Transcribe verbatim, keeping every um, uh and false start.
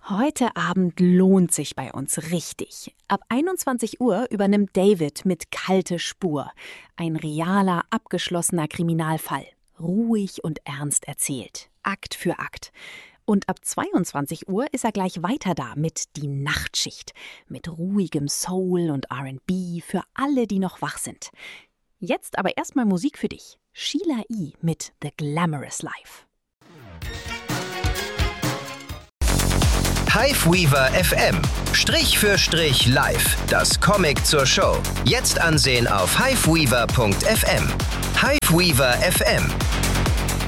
Heute Abend lohnt sich bei uns richtig. Ab einundzwanzig Uhr übernimmt David mit Kalte Spur. Ein realer, abgeschlossener Kriminalfall. Ruhig und ernst erzählt. Akt für Akt. Und ab zweiundzwanzig Uhr ist er gleich weiter da mit Die Nachtschicht. Mit ruhigem Soul und R and B für alle, die noch wach sind. Jetzt aber erstmal Musik für dich. Sheila E. mit The Glamorous Life. Hiveweaver F M. Strich für Strich live. Das Comic zur Show. Jetzt ansehen auf hiveweaver punkt f m. Hiveweaver F M.